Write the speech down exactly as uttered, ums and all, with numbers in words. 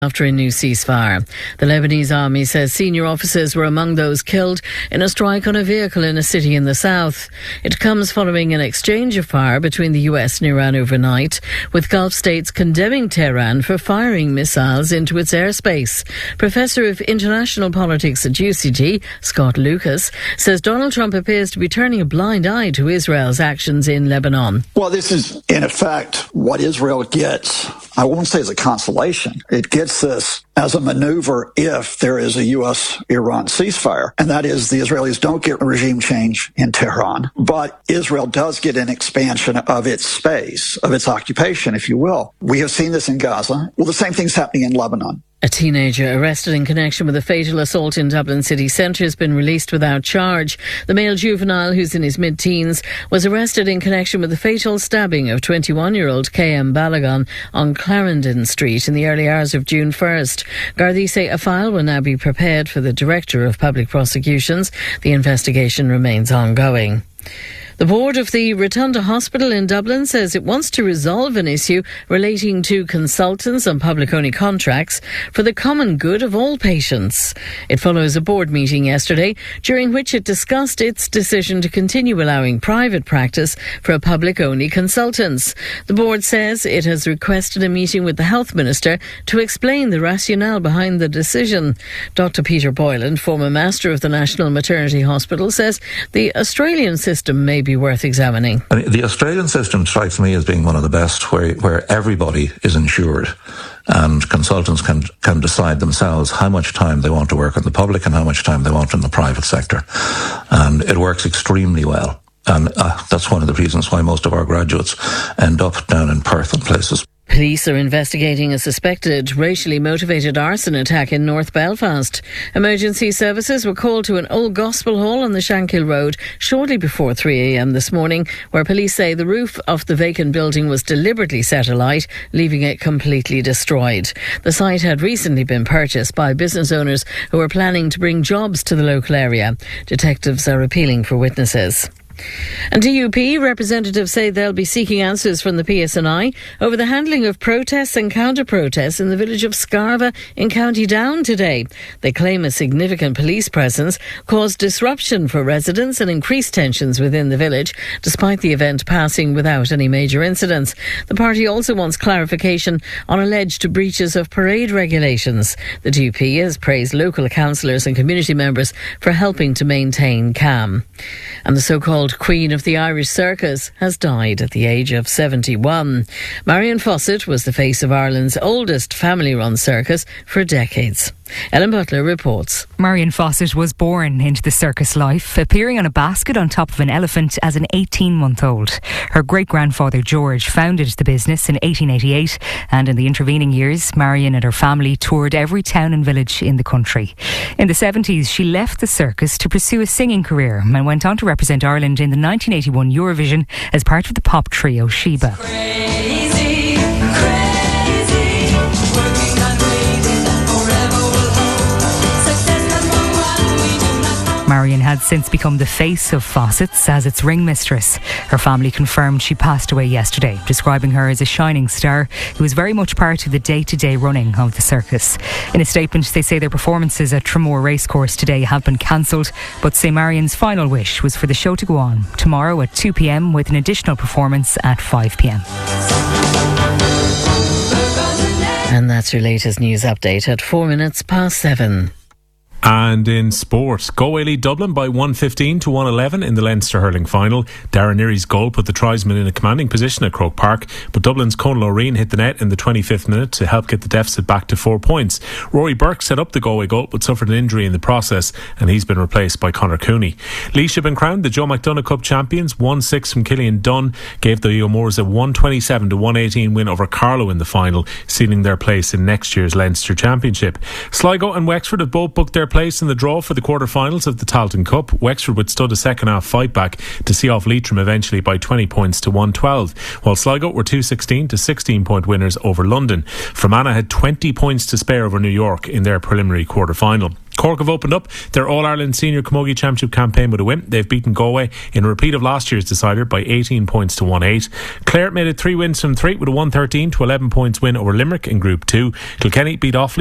after a new ceasefire. The Lebanese army says senior officers were among those killed in a strike on a vehicle in a city in the south. It comes following an exchange of fire between the U S and Iran overnight, with Gulf states condemning Tehran for firing missiles into its airspace. Professor of International Politics at U C G, Scott Lucas, says Donald Trump appears to be turning a blind eye to Israel's actions in Lebanon. Well, this is, in effect, what Israel gets. I won't say as a consolation. It gets this as a maneuver if there is a U S-Iran ceasefire. And that is the Israelis don't get regime change in Tehran, but Israel does get an expansion of its space, of its occupation, if you will. We have seen this in Gaza. Well, the same thing's happening in Lebanon. A teenager arrested in connection with a fatal assault in Dublin city centre has been released without charge. The male juvenile, who's in his mid-teens, was arrested in connection with the fatal stabbing of twenty-one-year-old K M Balagan on Clarendon Street in the early hours of June first. Gardaí say a file will now be prepared for the Director of Public Prosecutions. The investigation remains ongoing. The board of the Rotunda Hospital in Dublin says it wants to resolve an issue relating to consultants on public-only contracts for the common good of all patients. It follows a board meeting yesterday during which it discussed its decision to continue allowing private practice for public-only consultants. The board says it has requested a meeting with the Health Minister to explain the rationale behind the decision. Doctor Peter Boylan, former Master of the National Maternity Hospital, says the Australian system may be worth examining. I mean, the Australian system strikes me as being one of the best, where where everybody is insured and consultants can can decide themselves how much time they want to work in the public and how much time they want in the private sector. And it works extremely well. And uh, that's one of the reasons why most of our graduates end up down in Perth and places. Police are investigating a suspected racially motivated arson attack in North Belfast. Emergency services were called to an old gospel hall on the Shankill Road shortly before three a.m. this morning, where police say the roof of the vacant building was deliberately set alight, leaving it completely destroyed. The site had recently been purchased by business owners who were planning to bring jobs to the local area. Detectives are appealing for witnesses. And D U P representatives say they'll be seeking answers from the P S N I over the handling of protests and counter-protests in the village of Scarva in County Down today. They claim a significant police presence caused disruption for residents and increased tensions within the village, despite the event passing without any major incidents. The party also wants clarification on alleged breaches of parade regulations. The D U P has praised local councillors and community members for helping to maintain calm. And the so-called Queen of the Irish Circus has died at the age of seventy-one. Marion Fawcett was the face of Ireland's oldest family-run circus for decades. Ellen Butler reports. Marion Fawcett was born into the circus life, appearing on a basket on top of an elephant as an eighteen-month-old. Her great-grandfather George founded the business in eighteen eighty-eight, and in the intervening years, Marion and her family toured every town and village in the country. In the seventies, she left the circus to pursue a singing career and went on to represent Ireland in the nineteen eighty-one Eurovision as part of the pop trio Sheba. Crazy, crazy, working on waiting that forever will hold. Success comes from what we do not know. Marion had since become the face of Fawcett's as its ring mistress. Her family confirmed she passed away yesterday, describing her as a shining star who was very much part of the day-to-day running of the circus. In a statement, they say their performances at Tramore Racecourse today have been cancelled, but say Marion's final wish was for the show to go on tomorrow at two p.m. with an additional performance at five p.m. And that's your latest news update at four minutes past seven. And in sport, Galway lead Dublin by one fifteen to one eleven in the Leinster hurling final. Darren Neary's goal put the Tribesmen in a commanding position at Croke Park, but Dublin's Conal O'Reen hit the net in the twenty-fifth minute to help get the deficit back to four points. Rory Burke set up the Galway goal but suffered an injury in the process, and he's been replaced by Conor Cooney. Laois have been crowned the Joe McDonagh Cup champions. one six from Killian Dunn gave the O'Moores a one twenty-seven to one eighteen win over Carlow in the final, sealing their place in next year's Leinster Championship. Sligo and Wexford have both booked their place in the draw for the quarter-finals of the Tailteann Cup. Wexford withstood a second-half fight-back to see off Leitrim eventually by twenty points to one twelve, while Sligo were two sixteen to sixteen point winners over London. Fermanagh had twenty points to spare over New York in their preliminary quarter-final. Cork have opened up their All-Ireland Senior Camogie Championship campaign with a win. They've beaten Galway in a repeat of last year's decider by eighteen points to one eight. Clare made it three wins from three with a one thirteen to eleven points win over Limerick in Group two. Kilkenny beat Offaly